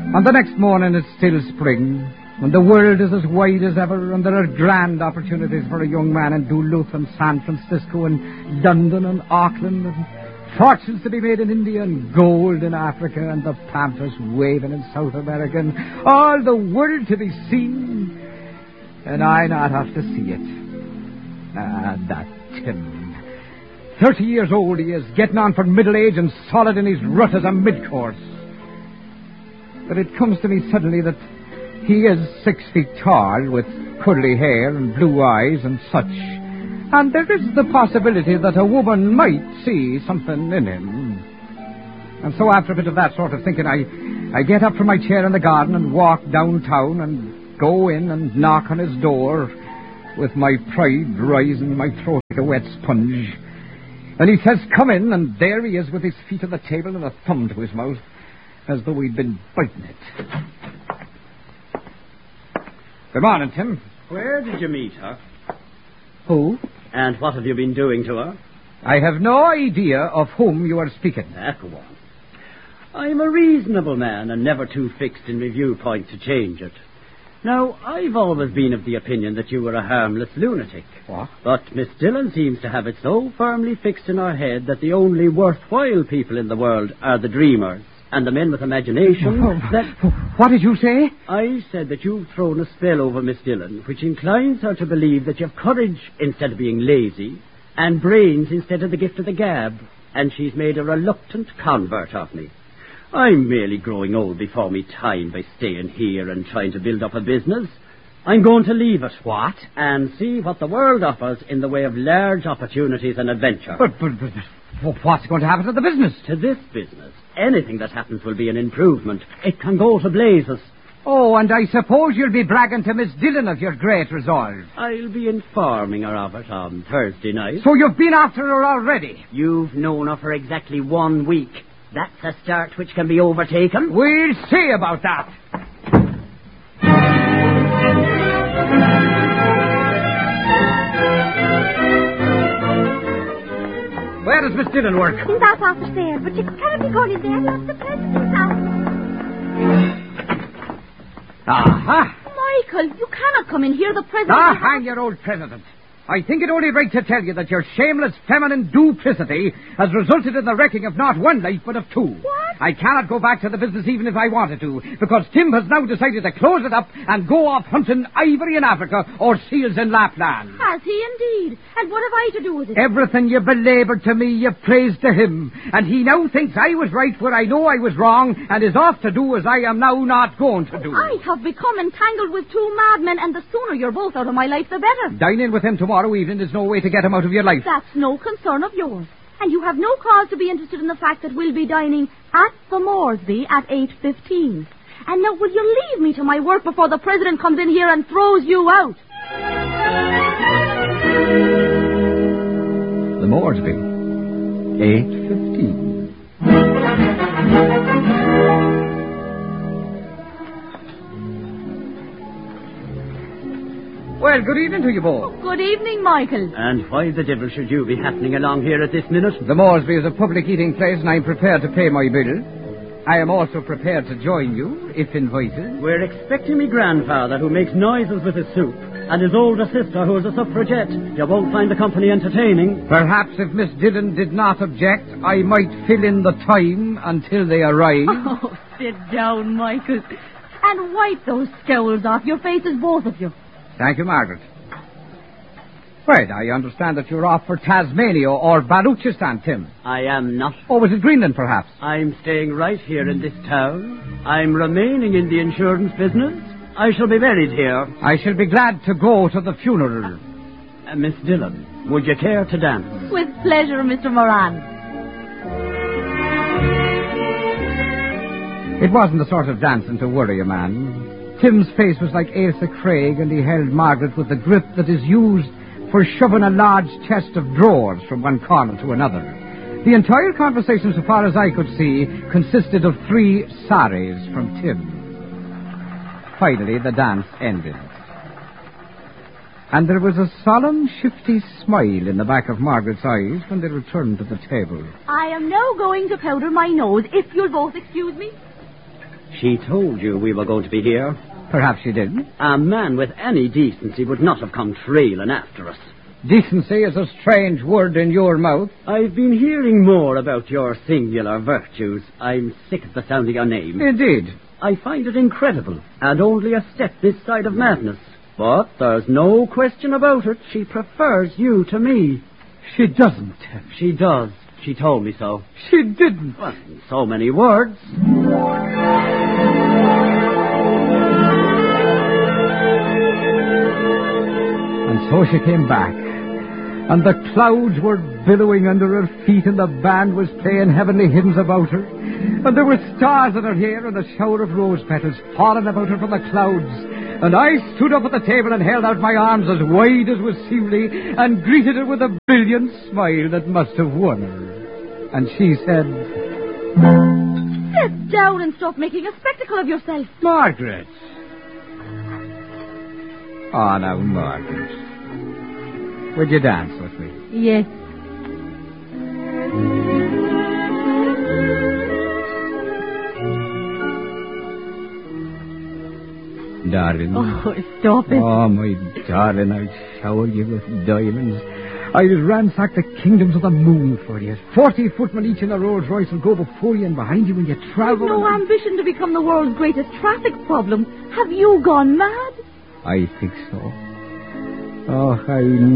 And the next morning it's still spring, and the world is as wide as ever, and there are grand opportunities for a young man in Duluth and San Francisco and London and Auckland, and fortunes to be made in India and gold in Africa and the pampas waving in South America and all the world to be seen, and I not have to see it. That Tim. 30 years old he is, getting on for middle age and solid in his rut as a mid-course. But it comes to me suddenly that he is 6 feet tall, with curly hair and blue eyes and such. And there is the possibility that a woman might see something in him. And so after a bit of that sort of thinking, I get up from my chair in the garden and walk downtown and go in and knock on his door with my pride rising in my throat like a wet sponge. And he says, "Come in," and there he is with his feet on the table and a thumb to his mouth, as though he'd been biting it. Good morning, Tim. Where did you meet her? Who? And what have you been doing to her? I have no idea of whom you are speaking. Go on. I'm a reasonable man and never too fixed in my viewpoint to change it. Now, I've always been of the opinion that you were a harmless lunatic. What? But Miss Dillon seems to have it so firmly fixed in her head that the only worthwhile people in the world are the dreamers and the men with imagination that... What did you say? I said that you've thrown a spell over Miss Dillon, which inclines her to believe that you've courage instead of being lazy, and brains instead of the gift of the gab, and she's made a reluctant convert of me. I'm merely growing old before me time by staying here and trying to build up a business. I'm going to leave it. What? And see what the world offers in the way of large opportunities and adventure. But what's going to happen to the business? To this business, anything that happens will be an improvement. It can go to blazes. Oh, and I suppose you'll be bragging to Miss Dillon of your great resolve. I'll be informing her of it on Thursday night. So you've been after her already? You've known her for exactly 1 week. That's a start which can be overtaken. We'll see about that. Where does Miss Dillon work? In that office there, but you can't be going in there. That's the president's house. Aha! Michael, you cannot come in here. The president... Hang your old president. I think it only right to tell you that your shameless feminine duplicity has resulted in the wrecking of not one life, but of 2. What? I cannot go back to the business even if I wanted to, because Tim has now decided to close it up and go off hunting ivory in Africa or seals in Lapland. Has he indeed? And what have I to do with it? Everything you belaboured to me, you praised to him, and he now thinks I was right where I know I was wrong, and is off to do as I am now not going to do. I have become entangled with 2 madmen, and the sooner you're both out of my life, the better. Dine in with him tomorrow evening. There's no way to get him out of your life. That's no concern of yours. And you have no cause to be interested in the fact that we'll be dining at the Moresby at 8:15. And now will you leave me to my work before the president comes in here and throws you out? The Moresby. 8:15. Well, good evening to you both. Good evening, Michael. And why the devil should you be happening along here at this minute? The Moresby is a public eating place, and I'm prepared to pay my bill. I am also prepared to join you, if invited. We're expecting me grandfather, who makes noises with his soup, and his older sister, who is a suffragette. You won't find the company entertaining. Perhaps if Miss Dillon did not object, I might fill in the time until they arrive. Oh, sit down, Michael. And wipe those scowls off your faces, both of you. Thank you, Margaret. Well, I understand that you're off for Tasmania or Baluchistan, Tim. I am not. Or was it Greenland, perhaps? I'm staying right here in this town. I'm remaining in the insurance business. I shall be buried here. I shall be glad to go to the funeral. Miss Dillon, would you care to dance? With pleasure, Mr. Moran. It wasn't the sort of dancing to worry a man. Tim's face was like Ailsa Craig, and he held Margaret with the grip that is used for shoving a large chest of drawers from one corner to another. The entire conversation, so far as I could see, consisted of 3 sorries from Tim. Finally, the dance ended. And there was a solemn, shifty smile in the back of Margaret's eyes when they returned to the table. I am now going to powder my nose, if you'll both excuse me. She told you we were going to be here. Perhaps she didn't. A man with any decency would not have come trailing after us. Decency is a strange word in your mouth. I've been hearing more about your singular virtues. I'm sick of the sound of your name. Indeed. I find it incredible, and only a step this side of madness. But there's no question about it. She prefers you to me. She doesn't. She does. She told me so. She didn't. Well, in so many words. And so she came back, and the clouds were billowing under her feet, and the band was playing heavenly hymns about her, and there were stars in her hair, and a shower of rose petals falling about her from the clouds. And I stood up at the table and held out my arms as wide as was seemly, and greeted her with a brilliant smile that must have won her. And she said, Sit down and stop making a spectacle of yourself. Margaret. Oh, now, Margaret. Would you dance with me? Yes. Darling. Oh, stop it. Oh, my darling, I'll shower you with diamonds. I'll ransack the kingdoms of the moon for you. 40 footmen each in a Rolls Royce will go before you and behind you when you travel. You've no ambition to become the world's greatest traffic problem. Have you gone mad? I think so. Oh, I